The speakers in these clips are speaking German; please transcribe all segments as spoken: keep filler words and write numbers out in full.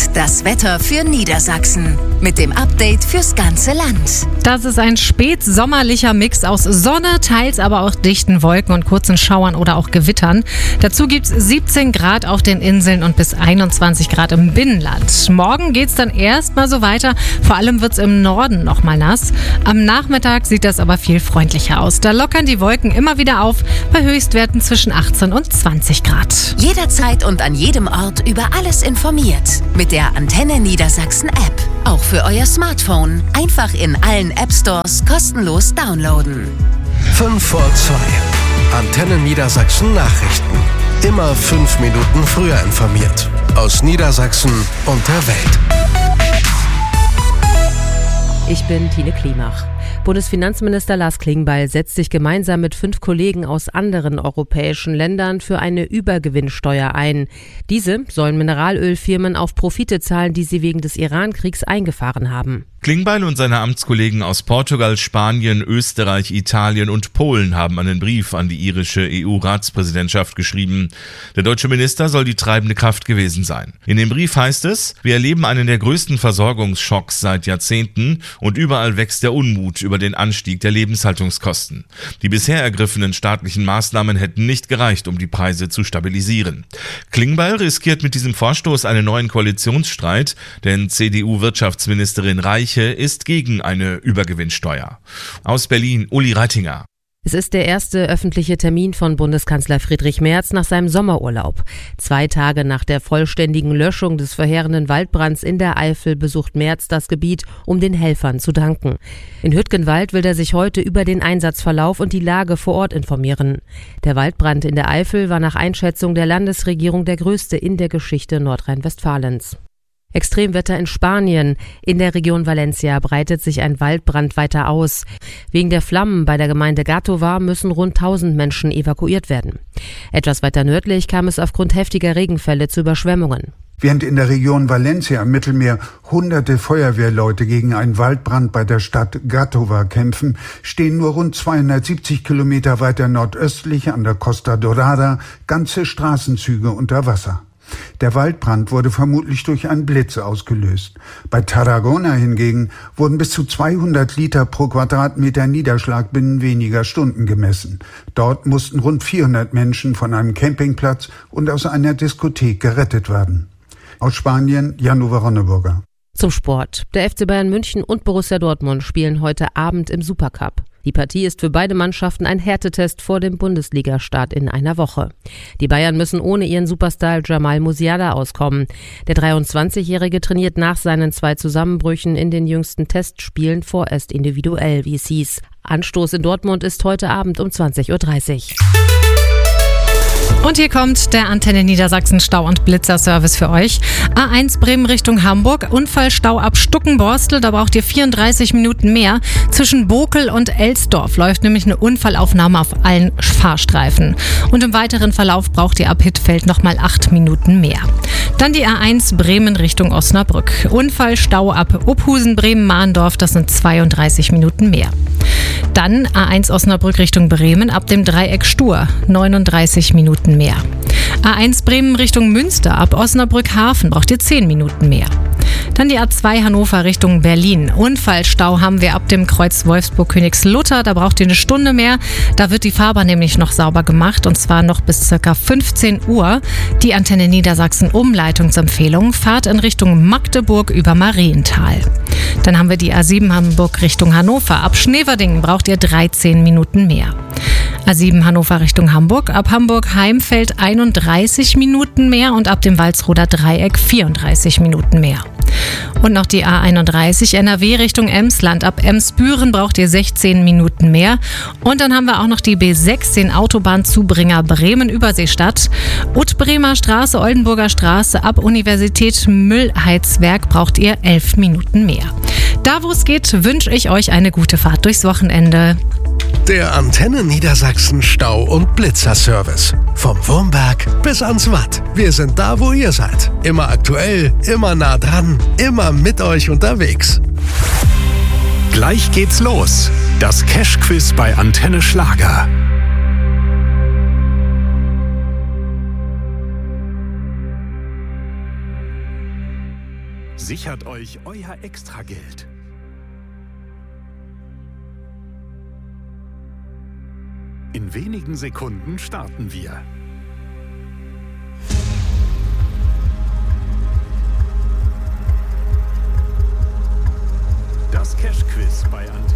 das Wetter für Niedersachsen. Mit dem Update fürs ganze Land. Das ist ein spätsommerlicher Mix aus Sonne, teils aber auch dichten Wolken und kurzen Schauern oder auch Gewittern. Dazu gibt es siebzehn Grad auf den Inseln und bis einundzwanzig Grad im Binnenland. Morgen geht es dann erstmal so weiter. Vor allem wird es im Norden nochmal nass. Am Nachmittag sieht das aber viel freundlicher aus. Da lockern die Wolken immer wieder auf bei Höchstwerten zwischen achtzehn und zwanzig Grad. Jederzeit und an jedem Ort über alles informiert. Mit der Antenne Niedersachsen App. Auch für euer Smartphone. Einfach in allen App Stores kostenlos downloaden. fünf vor zwei. Antenne Niedersachsen Nachrichten. Immer fünf Minuten früher informiert. Aus Niedersachsen und der Welt. Ich bin Tine Klimach. Bundesfinanzminister Lars Klingbeil setzt sich gemeinsam mit fünf Kollegen aus anderen europäischen Ländern für eine Übergewinnsteuer ein. Diese sollen Mineralölfirmen auf Profite zahlen, die sie wegen des Iran-Kriegs eingefahren haben. Klingbeil und seine Amtskollegen aus Portugal, Spanien, Österreich, Italien und Polen haben einen Brief an die irische E U-Ratspräsidentschaft geschrieben. Der deutsche Minister soll die treibende Kraft gewesen sein. In dem Brief heißt es: Wir erleben einen der größten Versorgungsschocks seit Jahrzehnten und überall wächst der Unmut über den Anstieg der Lebenshaltungskosten. Die bisher ergriffenen staatlichen Maßnahmen hätten nicht gereicht, um die Preise zu stabilisieren. Klingbeil riskiert mit diesem Vorstoß einen neuen Koalitionsstreit, denn C D U-Wirtschaftsministerin Reich ist gegen eine Übergewinnsteuer. Aus Berlin, Uli Reitinger. Es ist der erste öffentliche Termin von Bundeskanzler Friedrich Merz nach seinem Sommerurlaub. Zwei Tage nach der vollständigen Löschung des verheerenden Waldbrands in der Eifel besucht Merz das Gebiet, um den Helfern zu danken. In Hüttgenwald will er sich heute über den Einsatzverlauf und die Lage vor Ort informieren. Der Waldbrand in der Eifel war nach Einschätzung der Landesregierung der größte in der Geschichte Nordrhein-Westfalens. Extremwetter in Spanien. In der Region Valencia breitet sich ein Waldbrand weiter aus. Wegen der Flammen bei der Gemeinde Gàtova müssen rund tausend Menschen evakuiert werden. Etwas weiter nördlich kam es aufgrund heftiger Regenfälle zu Überschwemmungen. Während in der Region Valencia am Mittelmeer hunderte Feuerwehrleute gegen einen Waldbrand bei der Stadt Gàtova kämpfen, stehen nur rund zweihundertsiebzig Kilometer weiter nordöstlich an der Costa Dorada ganze Straßenzüge unter Wasser. Der Waldbrand wurde vermutlich durch einen Blitz ausgelöst. Bei Tarragona hingegen wurden bis zu zweihundert Liter pro Quadratmeter Niederschlag binnen weniger Stunden gemessen. Dort mussten rund vierhundert Menschen von einem Campingplatz und aus einer Diskothek gerettet werden. Aus Spanien, Jan-Uwe Ronneburger. Zum Sport. Der F C Bayern München und Borussia Dortmund spielen heute Abend im Supercup. Die Partie ist für beide Mannschaften ein Härtetest vor dem Bundesliga-Start in einer Woche. Die Bayern müssen ohne ihren Superstar Jamal Musiala auskommen. Der dreiundzwanzigjährige trainiert nach seinen zwei Zusammenbrüchen in den jüngsten Testspielen vorerst individuell, wie es hieß. Anstoß in Dortmund ist heute Abend um zwanzig Uhr dreißig. Und hier kommt der Antenne Niedersachsen Stau- und Blitzer-Service für euch. A eins Bremen Richtung Hamburg, Unfallstau ab Stuckenborstel, da braucht ihr vierunddreißig Minuten mehr. Zwischen Bokel und Elsdorf läuft nämlich eine Unfallaufnahme auf allen Fahrstreifen. Und im weiteren Verlauf braucht ihr ab Hittfeld nochmal acht Minuten mehr. Dann die A eins Bremen Richtung Osnabrück. Unfallstau ab Uphusen, Bremen-Mahndorf, das sind zweiunddreißig Minuten mehr. Dann A eins Osnabrück Richtung Bremen ab dem Dreieck Stur, neununddreißig Minuten mehr. A eins Bremen Richtung Münster ab Osnabrück-Hafen braucht ihr zehn Minuten mehr. Dann die A zwei Hannover Richtung Berlin. Unfallstau haben wir ab dem Kreuz Wolfsburg-Königslutter. Da braucht ihr eine Stunde mehr. Da wird die Fahrbahn nämlich noch sauber gemacht und zwar noch bis ca. fünfzehn Uhr. Die Antenne Niedersachsen Umleitungsempfehlung: Fahrt in Richtung Magdeburg über Marienthal. Dann haben wir die A sieben Hamburg Richtung Hannover. Ab Schneverdingen braucht ihr dreizehn Minuten mehr. A sieben Hannover Richtung Hamburg. Ab Hamburg-Heimfeld einunddreißig Minuten mehr und ab dem Walsroder Dreieck vierunddreißig Minuten mehr. Und noch die A einunddreißig N R W Richtung Emsland. Ab Emsbüren braucht ihr sechzehn Minuten mehr. Und dann haben wir auch noch die B sechs, den Autobahnzubringer Bremen-Überseestadt. Ut-Bremer Straße, Oldenburger Straße. Ab Universität Müllheizwerk braucht ihr elf Minuten mehr. Da, wo es geht, wünsche ich euch eine gute Fahrt durchs Wochenende. Der Antenne Niedersachsen Stau- und Blitzer-Service. Vom Wurmberg bis ans Watt. Wir sind da, wo ihr seid. Immer aktuell, immer nah dran, immer mit euch unterwegs. Gleich geht's los. Das Cash-Quiz bei Antenne Schlager. Sichert euch euer Extrageld. In wenigen Sekunden starten wir. Das Cash-Quiz bei Antenne.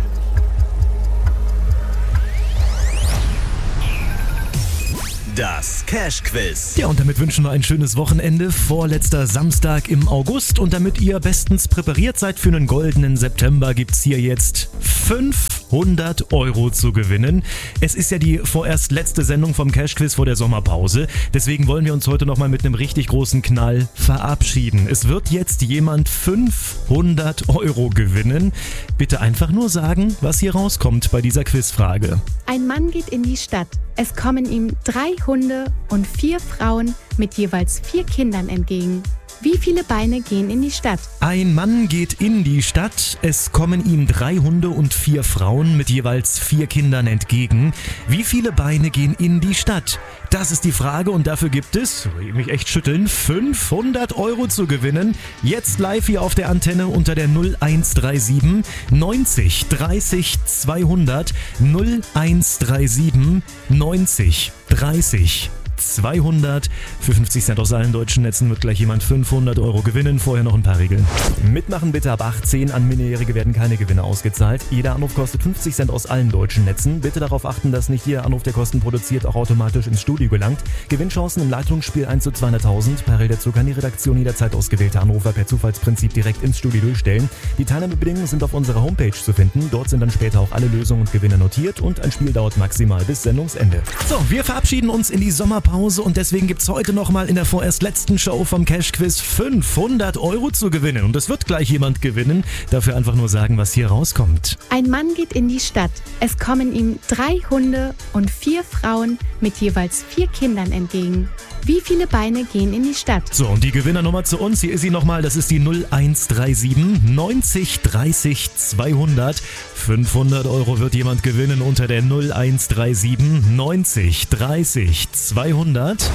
Das Cash-Quiz. Ja, und damit wünschen wir ein schönes Wochenende, vorletzter Samstag im August. Und damit ihr bestens präpariert seid für einen goldenen September, gibt's hier jetzt fünfhundert Euro zu gewinnen. Es ist ja die vorerst letzte Sendung vom Cash-Quiz vor der Sommerpause. Deswegen wollen wir uns heute nochmal mit einem richtig großen Knall verabschieden. Es wird jetzt jemand fünfhundert Euro gewinnen. Bitte einfach nur sagen, was hier rauskommt bei dieser Quizfrage. Ein Mann geht in die Stadt. Es kommen ihm drei Hunde und vier Frauen mit jeweils vier Kindern entgegen. Wie viele Beine gehen in die Stadt? Ein Mann geht in die Stadt. Es kommen ihm drei Hunde und vier Frauen mit jeweils vier Kindern entgegen. Wie viele Beine gehen in die Stadt? Das ist die Frage und dafür gibt es, ich will mich echt schütteln, fünfhundert Euro zu gewinnen. Jetzt live hier auf der Antenne unter der null eins drei sieben neunzig dreißig zweihundert null eins drei sieben neunzig dreißig zweihundert. Für fünfzig Cent aus allen deutschen Netzen wird gleich jemand fünfhundert Euro gewinnen. Vorher noch ein paar Regeln. Mitmachen bitte ab achtzehn. An Minderjährige werden keine Gewinne ausgezahlt. Jeder Anruf kostet fünfzig Cent aus allen deutschen Netzen. Bitte darauf achten, dass nicht jeder Anruf, der Kosten produziert, auch automatisch ins Studio gelangt. Gewinnchancen im Leitungsspiel eins zu zweihunderttausend. Parallel dazu kann die Redaktion jederzeit ausgewählte Anrufer per Zufallsprinzip direkt ins Studio durchstellen. Die Teilnahmebedingungen sind auf unserer Homepage zu finden. Dort sind dann später auch alle Lösungen und Gewinne notiert und ein Spiel dauert maximal bis Sendungsende. So, wir verabschieden uns in die Sommerpause. Und deswegen gibt es heute nochmal in der vorerst letzten Show vom Cash-Quiz fünfhundert Euro zu gewinnen. Und es wird gleich jemand gewinnen. Dafür einfach nur sagen, was hier rauskommt. Ein Mann geht in die Stadt. Es kommen ihm drei Hunde und vier Frauen mit jeweils vier Kindern entgegen. Wie viele Beine gehen in die Stadt? So, und die Gewinnernummer zu uns, hier ist sie nochmal. Das ist die null eins drei sieben neunzig dreißig zweihundert. fünfhundert Euro wird jemand gewinnen unter der null eins drei sieben neunzig dreißig zweihundert.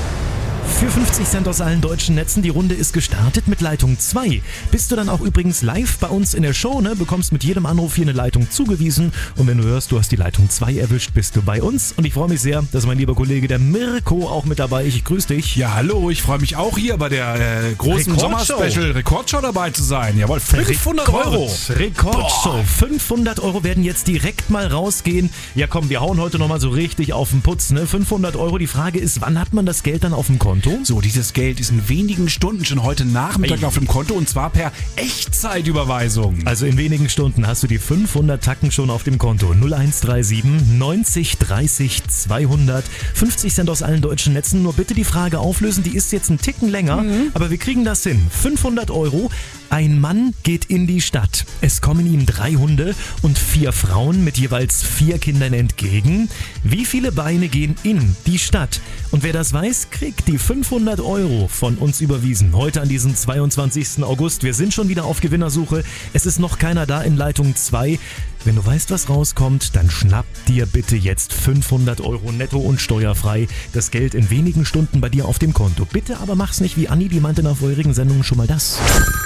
Für fünfzig Cent aus allen deutschen Netzen. Die Runde ist gestartet mit Leitung zwei. Bist du dann auch übrigens live bei uns in der Show, ne? Bekommst mit jedem Anruf hier eine Leitung zugewiesen. Und wenn du hörst, du hast die Leitung zwei erwischt, bist du bei uns. Und ich freue mich sehr, dass mein lieber Kollege, der Mirko, auch mit dabei ist. Ich grüße dich. Ja, hallo, ich freue mich auch hier bei der äh, großen Sommerspecial Rekordshow dabei zu sein. Jawohl, fünfhundert Euro. Rekordshow. fünfhundert Euro werden jetzt direkt mal rausgehen. Ja komm, wir hauen heute nochmal so richtig auf den Putz, ne? fünfhundert Euro. Die Frage ist, wann hat man das Geld dann auf dem Konto? So, dieses Geld ist in wenigen Stunden schon heute Nachmittag Ey. auf dem Konto und zwar per Echtzeitüberweisung. Also in wenigen Stunden hast du die fünfhundert Tacken schon auf dem Konto. null eins drei sieben neunzig dreißig zweihundert. fünfzig Cent aus allen deutschen Netzen. Nur bitte die Frage auflösen, die ist jetzt einen Ticken länger, mhm. aber wir kriegen das hin. fünfhundert Euro. Ein Mann geht in die Stadt. Es kommen ihm drei Hunde und vier Frauen mit jeweils vier Kindern entgegen. Wie viele Beine gehen in die Stadt? Und wer das weiß, kriegt die fünfhundert Euro von uns überwiesen. Heute an diesem zweiundzwanzigsten August. Wir sind schon wieder auf Gewinnersuche. Es ist noch keiner da in Leitung zwei. Wenn du weißt, was rauskommt, dann schnapp dir bitte jetzt fünfhundert Euro netto und steuerfrei. Das Geld in wenigen Stunden bei dir auf dem Konto. Bitte aber mach's nicht wie Anni, die meinte in der vorherigen Sendung schon mal das.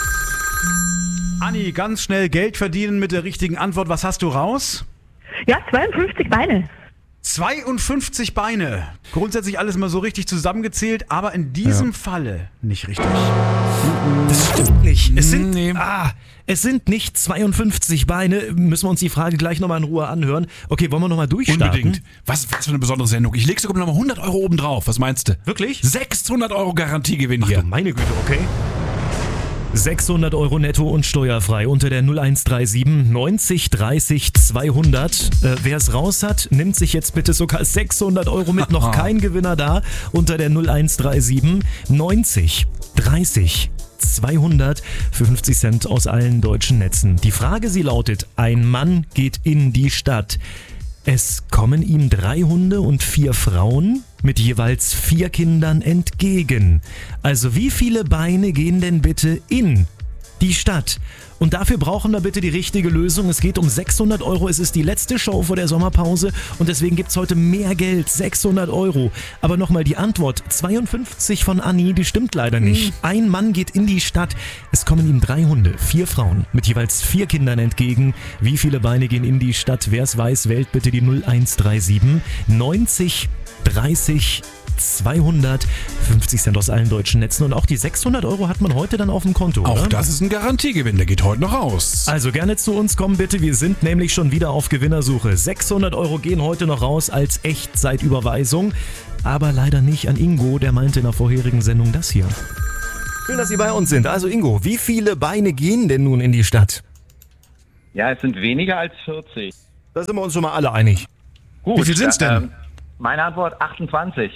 Anni, ganz schnell Geld verdienen mit der richtigen Antwort. Was hast du raus? Ja, zweiundfünfzig Beine. zweiundfünfzig Beine. Grundsätzlich alles mal so richtig zusammengezählt, aber in diesem ja. Falle nicht richtig. Das stimmt nicht. Es sind, nee. ah, es sind nicht zweiundfünfzig Beine. Müssen wir uns die Frage gleich nochmal in Ruhe anhören. Okay, wollen wir nochmal durchstarten? Unbedingt. Was, was für eine besondere Sendung. Ich leg sogar nochmal hundert Euro oben drauf. Was meinst du? Wirklich? sechshundert Euro Garantiegewinn hier. Ach du meine Güte, okay. sechshundert Euro netto und steuerfrei unter der null eins drei sieben neunzig dreißig zweihundert. Äh, wer es raus hat, nimmt sich jetzt bitte sogar sechshundert Euro mit. Noch kein Gewinner da unter der null eins drei sieben neunzig dreißig zweihundert für fünfzig Cent aus allen deutschen Netzen. Die Frage, sie lautet: Ein Mann geht in die Stadt. Es kommen ihm drei Hunde und vier Frauen mit jeweils vier Kindern entgegen. Also wie viele Beine gehen denn bitte in die Stadt. Und dafür brauchen wir bitte die richtige Lösung. Es geht um sechshundert Euro. Es ist die letzte Show vor der Sommerpause und deswegen gibt es heute mehr Geld, sechshundert Euro. Aber nochmal die Antwort, zweiundfünfzig von Anni, die stimmt leider nicht. Mhm. Ein Mann geht in die Stadt. Es kommen ihm drei Hunde, vier Frauen mit jeweils vier Kindern entgegen. Wie viele Beine gehen in die Stadt? Wer es weiß, wählt bitte die null eins drei sieben neunzig dreißig zweihundert, fünfzig Cent aus allen deutschen Netzen und auch die sechshundert Euro hat man heute dann auf dem Konto. Auch oder? Das ist ein Garantiegewinn, der geht heute noch raus. Also gerne zu uns kommen bitte, wir sind nämlich schon wieder auf Gewinnersuche. sechshundert Euro gehen heute noch raus als Echtzeitüberweisung, aber leider nicht an Ingo, der meinte in der vorherigen Sendung das hier. Schön, dass Sie bei uns sind. Also Ingo, wie viele Beine gehen denn nun in die Stadt? Ja, es sind weniger als vierzig. Da sind wir uns schon mal alle einig. Gut, wie viel sind's denn? Ähm, meine Antwort achtundzwanzig.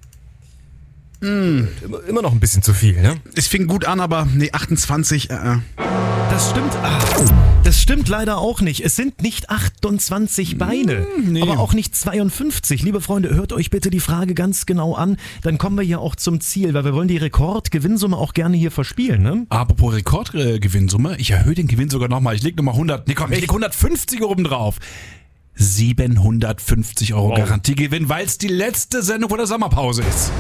Mm. Immer, immer noch ein bisschen zu viel, ne? Es fing gut an, aber nee, achtundzwanzig. Äh. Das stimmt. Ach, das stimmt leider auch nicht. Es sind nicht achtundzwanzig Beine, mm, nee. aber auch nicht zweiundfünfzig. Liebe Freunde, hört euch bitte die Frage ganz genau an. Dann kommen wir hier auch zum Ziel, weil wir wollen die Rekordgewinnsumme auch gerne hier verspielen, ne? Apropos Rekordgewinnsumme, ich erhöhe den Gewinn sogar nochmal. Ich leg nochmal hundert, nee komm, ich leg hundertfünfzig oben drauf. siebenhundertfünfzig Euro wow. Garantiegewinn, weil es die letzte Sendung vor der Sommerpause ist.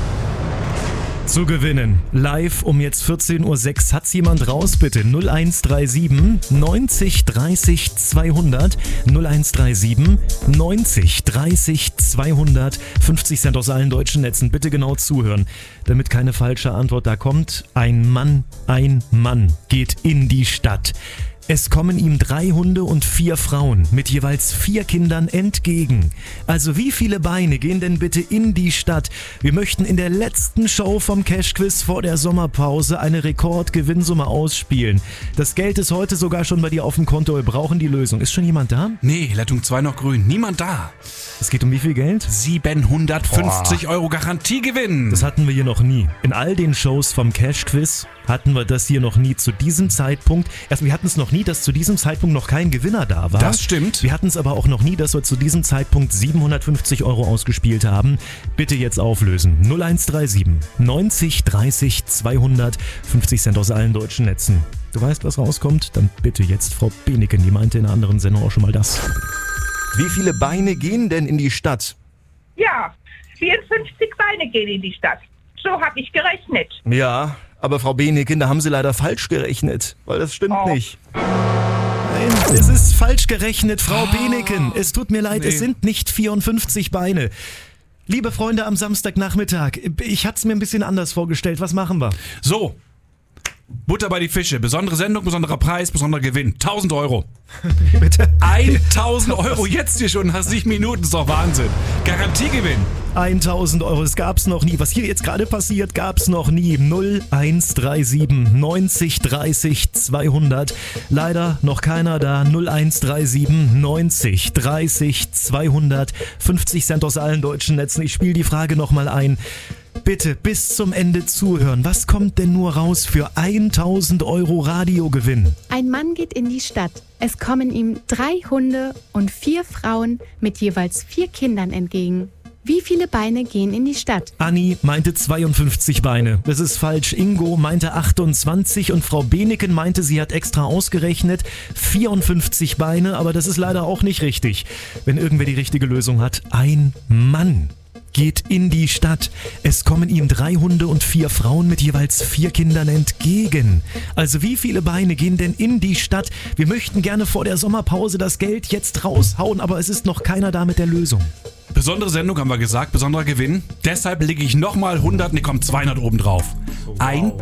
Zu gewinnen. Live um jetzt vierzehn Uhr sechs. Hat's jemand raus, bitte? null eins drei sieben neunzig dreißig zweihundert. null eins drei sieben neunzig dreißig zweihundert. fünfzig Cent aus allen deutschen Netzen. Bitte genau zuhören, damit keine falsche Antwort da kommt. Ein Mann, ein Mann geht in die Stadt. Es kommen ihm drei Hunde und vier Frauen mit jeweils vier Kindern entgegen. Also wie viele Beine gehen denn bitte in die Stadt? Wir möchten in der letzten Show vom Cash-Quiz vor der Sommerpause eine Rekordgewinnsumme ausspielen. Das Geld ist heute sogar schon bei dir auf dem Konto. Wir brauchen die Lösung. Ist schon jemand da? Nee, Leitung zwei noch grün. Niemand da. Es geht um wie viel Geld? siebenhundertfünfzig oh. Euro Garantiegewinn. Das hatten wir hier noch nie. In all den Shows vom Cash-Quiz hatten wir das hier noch nie zu diesem Zeitpunkt. Erst, wir hatten es noch nie, dass zu diesem Zeitpunkt noch kein Gewinner da war. Das stimmt. Wir hatten es aber auch noch nie, dass wir zu diesem Zeitpunkt siebenhundertfünfzig Euro ausgespielt haben. Bitte jetzt auflösen. null eins drei sieben neunzig dreißig zweihundert. fünfzig Cent aus allen deutschen Netzen. Du weißt, was rauskommt? Dann bitte jetzt Frau Beneken. Die meinte in einer anderen Sendung auch schon mal das. Wie viele Beine gehen denn in die Stadt? Ja, vierundfünfzig Beine gehen in die Stadt. So habe ich gerechnet. Ja, aber Frau Beneken, da haben Sie leider falsch gerechnet, weil das stimmt oh. nicht. Nein, es ist falsch gerechnet, Frau oh. Beneken. Es tut mir leid, nee. Es sind nicht vierundfünfzig Beine. Liebe Freunde am Samstagnachmittag, ich hatte es mir ein bisschen anders vorgestellt. Was machen wir? So, Butter bei die Fische. Besondere Sendung, besonderer Preis, besonderer Gewinn. tausend Euro. Bitte? tausend Euro jetzt hier schon nach sieben Minuten. Ist doch Wahnsinn. Garantiegewinn. tausend Euro, das gab's noch nie. Was hier jetzt gerade passiert, gab's noch nie. null eins drei sieben neunzig dreißig zweihundert. Leider noch keiner da. null eins drei sieben neunzig dreißig zweihundert. fünfzig Cent aus allen deutschen Netzen. Ich spiele die Frage nochmal ein. Bitte bis zum Ende zuhören. Was kommt denn nur raus für tausend Euro Radiogewinn? Ein Mann geht in die Stadt. Es kommen ihm drei Hunde und vier Frauen mit jeweils vier Kindern entgegen. Wie viele Beine gehen in die Stadt? Anni meinte zweiundfünfzig Beine. Das ist falsch. Ingo meinte achtundzwanzig und Frau Beneken meinte, sie hat extra ausgerechnet vierundfünfzig Beine, aber das ist leider auch nicht richtig. Wenn irgendwer die richtige Lösung hat, ein Mann geht in die Stadt. Es kommen ihm drei Hunde und vier Frauen mit jeweils vier Kindern entgegen. Also wie viele Beine gehen denn in die Stadt? Wir möchten gerne vor der Sommerpause das Geld jetzt raushauen, aber es ist noch keiner da mit der Lösung. Besondere Sendung haben wir gesagt, besonderer Gewinn. Deshalb lege ich nochmal hundert, ne kommt zweihundert oben drauf. Wow.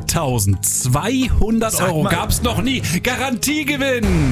eintausendzweihundert Euro gab's noch nie. Garantiegewinn!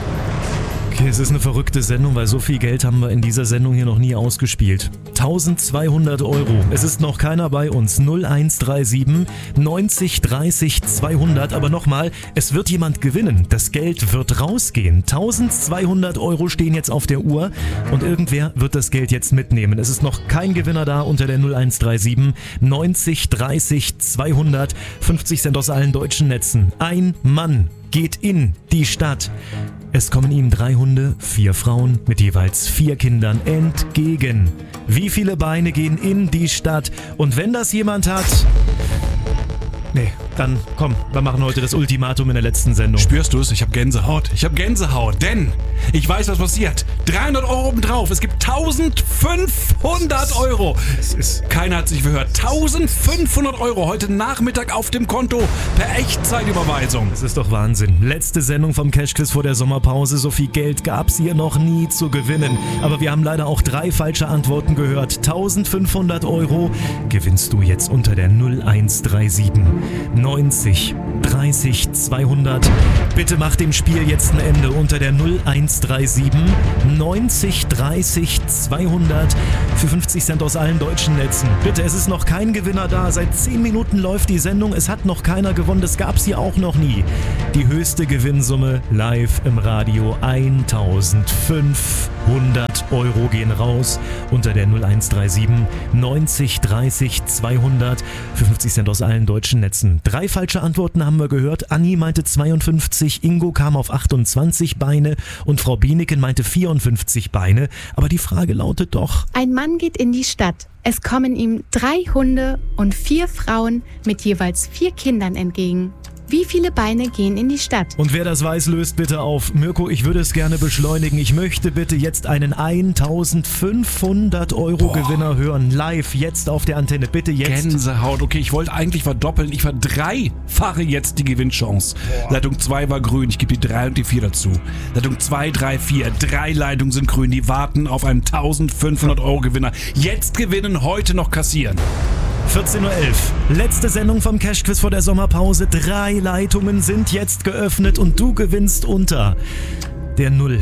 Okay, es ist eine verrückte Sendung, weil so viel Geld haben wir in dieser Sendung hier noch nie ausgespielt. eintausendzweihundert Euro. Es ist noch keiner bei uns. null eins drei sieben neunzig dreißig zweihundert. Aber nochmal, es wird jemand gewinnen. Das Geld wird rausgehen. eintausendzweihundert Euro stehen jetzt auf der Uhr und irgendwer wird das Geld jetzt mitnehmen. Es ist noch kein Gewinner da unter der null eins drei sieben neunzig dreißig zweihundert. fünfzig Cent aus allen deutschen Netzen. Ein Mann geht in die Stadt. Es kommen ihm drei Hunde, vier Frauen mit jeweils vier Kindern entgegen. Wie viele Beine gehen in die Stadt? Und wenn das jemand hat, Nee, dann komm, wir machen heute das Ultimatum in der letzten Sendung. Spürst du es? Ich habe Gänsehaut. Ich habe Gänsehaut, denn ich weiß, was passiert. dreihundert Euro obendrauf. Es gibt eintausendfünfhundert Euro. Es ist, keiner hat sich verhört. eintausendfünfhundert Euro heute Nachmittag auf dem Konto per Echtzeitüberweisung. Das ist doch Wahnsinn. Letzte Sendung vom Cashquiz vor der Sommerpause. So viel Geld gab's hier noch nie zu gewinnen. Aber wir haben leider auch drei falsche Antworten gehört. eintausendfünfhundert Euro gewinnst du jetzt unter der null eins drei sieben neunzig dreißig zweihundert. Bitte mach dem Spiel jetzt ein Ende unter der null eins drei sieben neunzig dreißig zweihundert für fünfzig Cent aus allen deutschen Netzen. Bitte, es ist noch kein Gewinner da. Seit zehn Minuten läuft die Sendung. Es hat noch keiner gewonnen. Das gab's hier auch noch nie. Die höchste Gewinnsumme live im Radio. eintausendfünfhundert Euro gehen raus unter der null eins drei sieben neunzig dreißig zweihundert für fünfzig Cent aus allen deutschen Netzen. Drei falsche Antworten haben wir gehört. Anni meinte zweiundfünfzig, Ingo kam auf achtundzwanzig Beine und Frau Beneken meinte vierundfünfzig Beine. Aber die Frage lautet doch: Ein Mann geht in die Stadt. Es kommen ihm drei Hunde und vier Frauen mit jeweils vier Kindern entgegen. Wie viele Beine gehen in die Stadt? Und wer das weiß, löst bitte auf. Mirko, ich würde es gerne beschleunigen. Ich möchte bitte jetzt einen eintausendfünfhundert Euro Boah. Gewinner hören. Live, jetzt auf der Antenne. Bitte jetzt. Gänsehaut. Okay, ich wollte eigentlich verdoppeln. Ich verdreifache jetzt die Gewinnchance. Boah. Leitung zwei war grün. Ich gebe die drei und die vier dazu. Leitung zwei, drei, vier. Drei Leitungen sind grün. Die warten auf einen eintausendfünfhundert Euro Gewinner. Jetzt gewinnen, heute noch kassieren. vierzehn Uhr elf. Letzte Sendung vom Cashquiz vor der Sommerpause. Drei Leitungen sind jetzt geöffnet und du gewinnst unter der null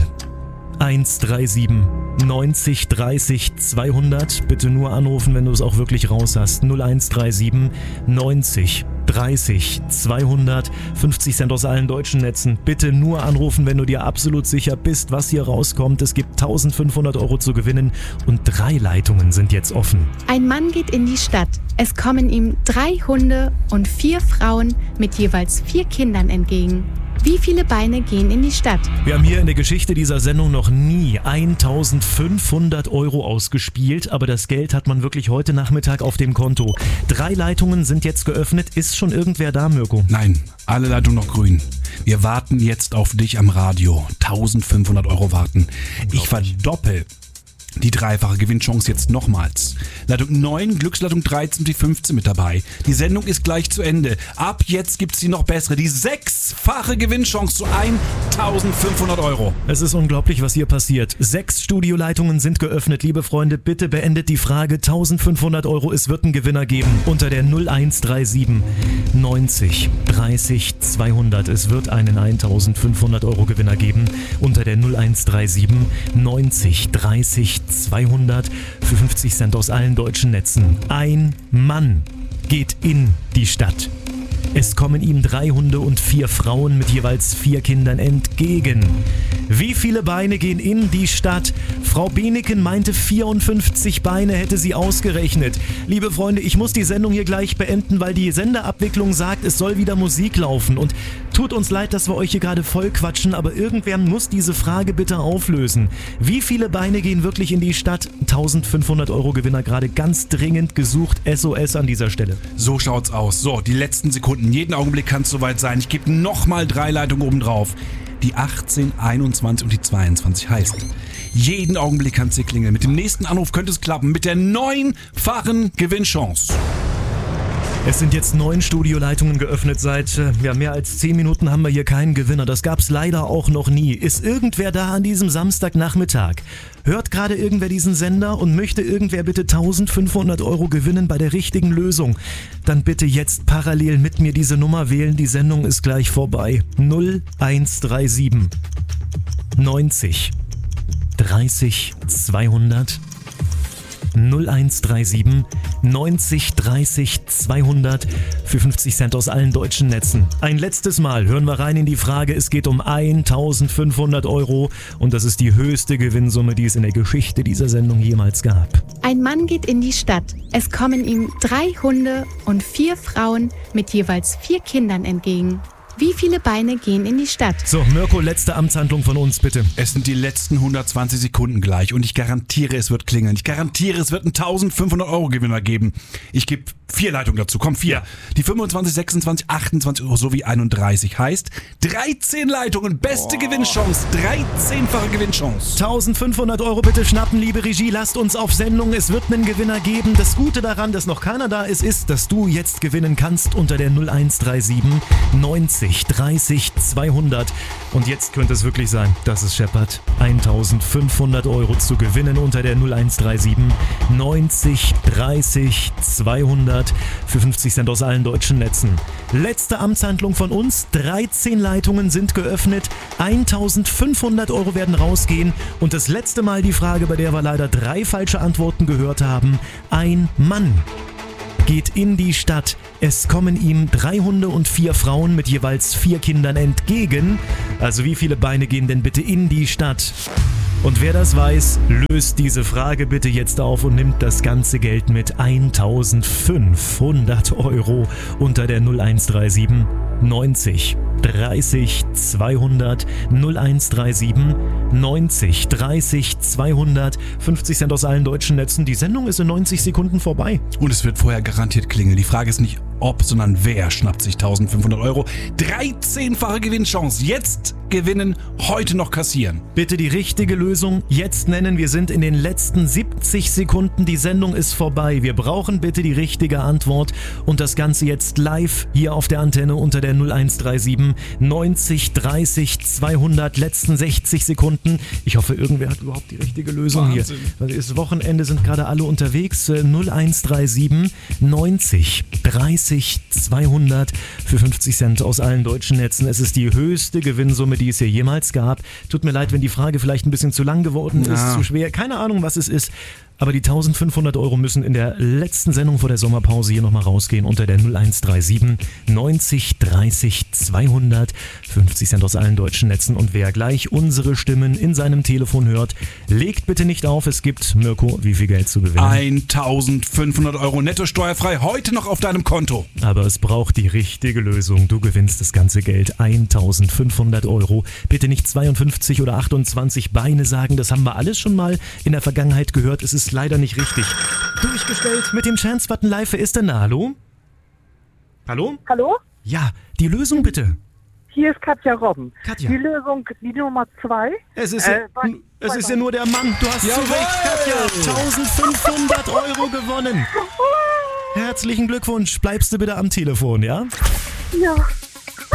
eins drei sieben neunzig dreißig zweihundert. Bitte nur anrufen, wenn du es auch wirklich raus hast. null eins drei sieben neunzig dreißig zweihundert. fünfzig Cent aus allen deutschen Netzen. Bitte nur anrufen, wenn du dir absolut sicher bist, was hier rauskommt. Es gibt eintausendfünfhundert Euro zu gewinnen und drei Leitungen sind jetzt offen. Ein Mann geht in die Stadt. Es kommen ihm drei Hunde und vier Frauen mit jeweils vier Kindern entgegen. Wie viele Beine gehen in die Stadt? Wir haben hier in der Geschichte dieser Sendung noch nie eintausendfünfhundert Euro ausgespielt, aber das Geld hat man wirklich heute Nachmittag auf dem Konto. Drei Leitungen sind jetzt geöffnet. Ist schon irgendwer da, Mirko? Nein, alle Leitungen noch grün. Wir warten jetzt auf dich am Radio. eintausendfünfhundert Euro warten. Ich verdoppel die dreifache Gewinnchance jetzt nochmals. Leitung neun, Glücksleitung dreizehn, die fünfzehn mit dabei. Die Sendung ist gleich zu Ende. Ab jetzt gibt's die noch bessere, die sechsfache Gewinnchance zu eintausendfünfhundert Euro. Es ist unglaublich, was hier passiert. Sechs Studioleitungen sind geöffnet. Liebe Freunde, bitte beendet die Frage. eintausendfünfhundert Euro, es wird einen Gewinner geben. Unter der null eins drei sieben neunzig dreißig zweihundert. Es wird einen eintausendfünfhundert Euro Gewinner geben. Unter der null eins drei sieben neunzig dreißig zweihundert für fünfzig Cent aus allen deutschen Netzen. Ein Mann geht in die Stadt. Es kommen ihm drei Hunde und vier Frauen mit jeweils vier Kindern entgegen. Wie viele Beine gehen in die Stadt? Frau Beneken meinte vierundfünfzig Beine hätte sie ausgerechnet. Liebe Freunde, ich muss die Sendung hier gleich beenden, weil die Senderabwicklung sagt, es soll wieder Musik laufen. Und tut uns leid, dass wir euch hier gerade voll quatschen, aber irgendwer muss diese Frage bitte auflösen. Wie viele Beine gehen wirklich in die Stadt? eintausendfünfhundert Euro Gewinner gerade ganz dringend gesucht. S O S an dieser Stelle. So schaut's aus. So, die letzten Sekunden. Jeden Augenblick kann es soweit sein. Ich gebe nochmal drei Leitungen oben drauf. Die achtzehn, einundzwanzig und die zweiundzwanzig heißt. Jeden Augenblick kann es hier klingeln. Mit dem nächsten Anruf könnte es klappen. Mit der neunfachen Gewinnchance. Es sind jetzt neun Studioleitungen geöffnet. Seit ja, mehr als zehn Minuten haben wir hier keinen Gewinner. Das gab's leider auch noch nie. Ist irgendwer da an diesem Samstagnachmittag? Hört gerade irgendwer diesen Sender und möchte irgendwer bitte eintausendfünfhundert Euro gewinnen bei der richtigen Lösung? Dann bitte jetzt parallel mit mir diese Nummer wählen. Die Sendung ist gleich vorbei. null eins drei sieben neunzig dreißig zweihundert. null eins drei sieben neunzig dreißig zweihundert für fünfzig Cent aus allen deutschen Netzen. Ein letztes Mal hören wir rein in die Frage. Es geht um eintausendfünfhundert Euro und das ist die höchste Gewinnsumme, die es in der Geschichte dieser Sendung jemals gab. Ein Mann geht in die Stadt. Es kommen ihm drei Hunde und vier Frauen mit jeweils vier Kindern entgegen. Wie viele Beine gehen in die Stadt? So, Mirko, letzte Amtshandlung von uns, bitte. Es sind die letzten hundertzwanzig Sekunden gleich und ich garantiere, es wird klingeln. Ich garantiere, es wird einen eintausendfünfhundert Euro Gewinner geben. Ich gebe vier Leitungen dazu. Komm, vier. Ja. Die fünfundzwanzig, sechsundzwanzig, achtundzwanzig sowie einunddreißig. Heißt dreizehn Leitungen. Beste oh. Gewinnchance. dreizehnfache Gewinnchance. eintausendfünfhundert Euro bitte schnappen, liebe Regie. Lasst uns auf Sendung. Es wird einen Gewinner geben. Das Gute daran, dass noch keiner da ist, ist, dass du jetzt gewinnen kannst unter der null eins drei sieben neunzig dreißig zweihundert. Und jetzt könnte es wirklich sein, dass es scheppert. eintausendfünfhundert Euro zu gewinnen unter der null eins drei sieben neunzig dreißig zweihundert für fünfzig Cent aus allen deutschen Netzen. Letzte Amtshandlung von uns. dreizehn Leitungen sind geöffnet. eintausendfünfhundert Euro werden rausgehen. Und das letzte Mal die Frage, bei der wir leider drei falsche Antworten gehört haben. Ein Mann geht in die Stadt. Es kommen ihm drei Hunde und vier Frauen mit jeweils vier Kindern entgegen. Also wie viele Beine gehen denn bitte in die Stadt? Und wer das weiß, löst diese Frage bitte jetzt auf und nimmt das ganze Geld mit eintausendfünfhundert Euro unter der null eins drei sieben neunzig dreißig zweihundert null eins drei sieben neunzig dreißig zweihundert fünfzig Cent aus allen deutschen Netzen. Die Sendung ist in neunzig Sekunden vorbei. Und es wird vorher garantiert klingeln. Die Frage ist nicht ob, sondern wer schnappt sich eintausendfünfhundert Euro. dreizehnfache Gewinnchance. Jetzt gewinnen, heute noch kassieren. Bitte die richtige Lösung jetzt nennen. Wir sind in den letzten siebzig Sekunden. Die Sendung ist vorbei. Wir brauchen bitte die richtige Antwort. Und das Ganze jetzt live hier auf der Antenne unter der null eins drei sieben neunzig dreißig zweihundert. Letzten sechzig Sekunden. Ich hoffe, irgendwer hat überhaupt die richtige Lösung Wahnsinn. Hier. Es ist Wochenende, sind gerade alle unterwegs. null eins drei sieben neunzig dreißig zweihundert für fünfzig Cent aus allen deutschen Netzen. Es ist die höchste Gewinnsumme, die es hier jemals gab. Tut mir leid, wenn die Frage vielleicht ein bisschen zu lang geworden ja. ist, zu schwer. Keine Ahnung, was es ist. Aber die eintausendfünfhundert Euro müssen in der letzten Sendung vor der Sommerpause hier nochmal rausgehen unter der null eins drei sieben neunzig dreißig zweihundert. fünfzig Cent aus allen deutschen Netzen. Und wer gleich unsere Stimmen in seinem Telefon hört, legt bitte nicht auf. Es gibt, Mirko, wie viel Geld zu gewinnen? eintausendfünfhundert Euro netto steuerfrei heute noch auf deinem Konto. Aber es braucht die richtige Lösung. Du gewinnst das ganze Geld. eintausendfünfhundert Euro. Bitte nicht zweiundfünfzig oder achtundzwanzig Beine sagen. Das haben wir alles schon mal in der Vergangenheit gehört. Es ist leider nicht richtig. Durchgestellt mit dem Chance-Button live. Wer ist denn da? Hallo? Hallo? Hallo? Ja, die Lösung bitte. Hier ist Katja Robben. Katja. Die Lösung, die Nummer zwei. Es ist, äh, ja, bei, es bei ist ja nur der Mann. Du hast zu Recht, Katja. eintausendfünfhundert Euro gewonnen. Herzlichen Glückwunsch. Bleibst du bitte am Telefon, ja? Ja.